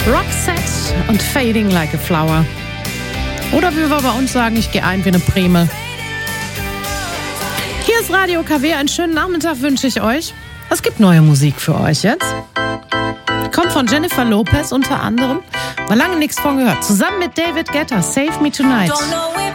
Roxette und Fading Like a Flower. Oder wie wir bei uns sagen, ich gehe ein wie eine Breme. Hier ist Radio KW, einen schönen Nachmittag wünsche ich euch. Es gibt neue Musik für euch jetzt. Kommt von Jennifer Lopez unter anderem. Mal lange nichts von gehört. Zusammen mit David Guetta, Save Me Tonight. Don't know if